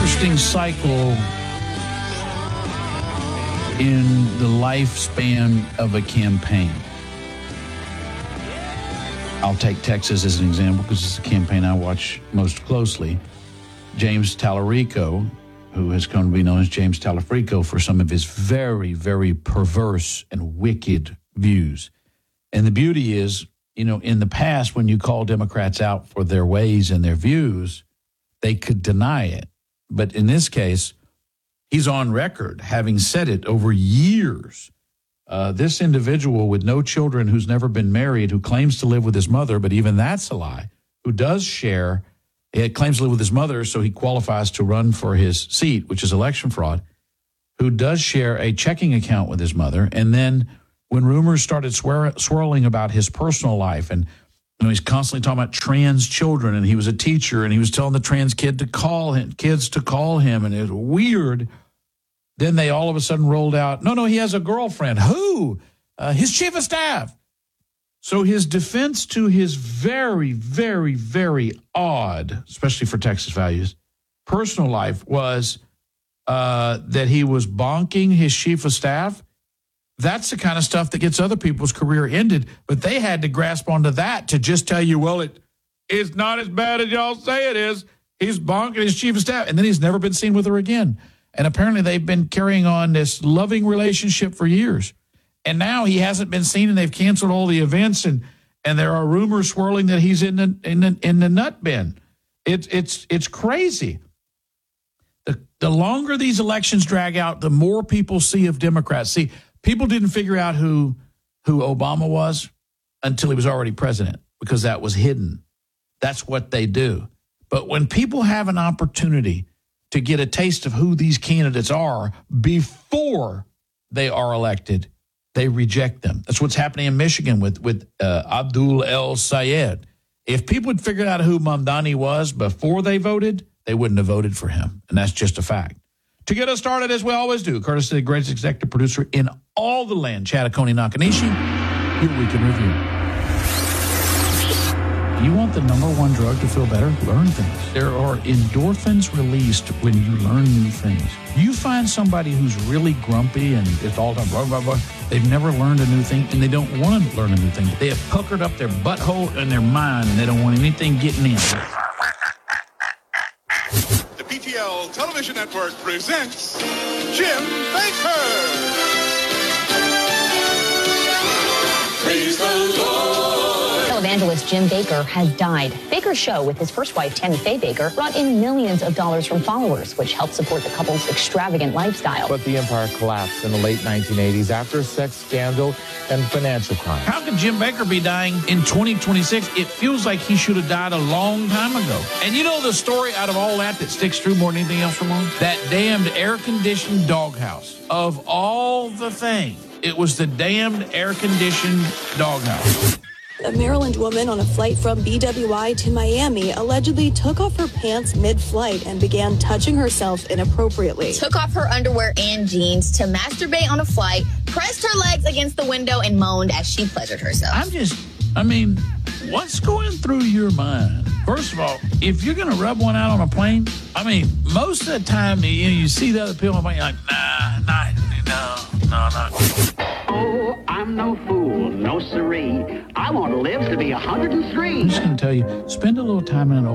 interesting cycle in the lifespan of a campaign. I'll take Texas as an example because it's the campaign I watch most closely. James Tallarico, who has come to be known as James Talafrico for some of his very, very perverse and wicked views. And the beauty is, in the past, when you call Democrats out for their ways and their views, they could deny it. But in this case, he's on record having said it over years. This individual with no children who's never been married, who claims to live with his mother, but even that's a lie, who does share, he claims to live with his mother, so he qualifies to run for his seat, which is election fraud, who does share a checking account with his mother. And then when rumors started swirling about his personal life, and he's constantly talking about trans children, and he was a teacher, and he was telling the trans kids to call him, and it was weird. Then they all of a sudden rolled out, no, he has a girlfriend. Who? His chief of staff. So his defense to his very, very, very odd, especially for Texas values, personal life was that he was bonking his chief of staff. That's the kind of stuff that gets other people's career ended. But they had to grasp onto that to just tell you, well, it's not as bad as y'all say it is. He's bonking his chief of staff. And then he's never been seen with her again. And apparently they've been carrying on this loving relationship for years. And now he hasn't been seen, and they've canceled all the events, and there are rumors swirling that he's in the nut bin. It's crazy. The longer these elections drag out, the more people see of Democrats. See, people didn't figure out who Obama was until he was already president, because that was hidden. That's what they do. But when people have an opportunity to get a taste of who these candidates are before they are elected, they reject them. That's what's happening in Michigan with Abdul El Sayed. If people had figured out who Mamdani was before they voted, they wouldn't have voted for him. And that's just a fact. To get us started, as we always do, courtesy of the greatest executive producer in all the land, Chattacone Nakanishi, your Week in Review. You want the number one drug to feel better? Learn things. There are endorphins released when you learn new things. You find somebody who's really grumpy and it's all done blah, blah, blah. They've never learned a new thing, and they don't want to learn a new thing. They have puckered up their butthole and their mind, and they don't want anything getting in. The PTL Television Network presents Jim Baker. Praise the Lord. Evangelist Jim Baker has died. Baker's show with his first wife, Tammy Faye Baker, brought in millions of dollars from followers, which helped support the couple's extravagant lifestyle. But the empire collapsed in the late 1980s after a sex scandal and financial crime. How could Jim Baker be dying in 2026? It feels like he should have died a long time ago. And you know the story out of all that sticks true more than anything else, Ramon? That damned air-conditioned doghouse. Of all the things, it was the damned air-conditioned doghouse. A Maryland woman on a flight from BWI to Miami allegedly took off her pants mid-flight and began touching herself inappropriately. Took off her underwear and jeans to masturbate on a flight, pressed her legs against the window, and moaned as she pleasured herself. What's going through your mind? First of all, if you're going to rub one out on a plane, most of the time, you see the other people on the plane, you're like, no. Oh, I'm no fool, no siree. I want to live to be 103. I'm just going to tell you, spend a little time in an